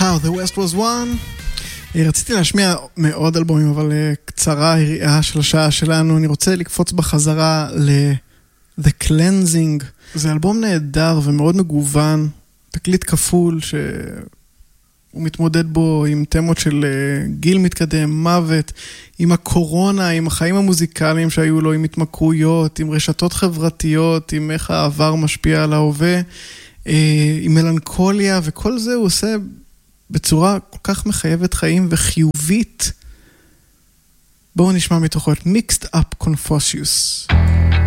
How the West Was Won. רציתי להשמיע מאוד אלבומים, אבל קצרה היריעה של השעה שלנו. אני רוצה לקפוץ בחזרה ל-The Cleansing. זה אלבום נהדר ומאוד מגוון, תקליט כפול שהוא מתמודד בו עם תמות של גיל מתקדם, מוות, עם הקורונה, עם החיים המוזיקליים שהיו לו, עם התמכרויות, עם רשתות חברתיות, עם איך העבר משפיע על ההווה, עם מלנכוליה, וכל זה הוא עושה בצורה כל כך מחייבת חיים וחיובית. בואו נשמע מתוכו את Mixed Up Confucius.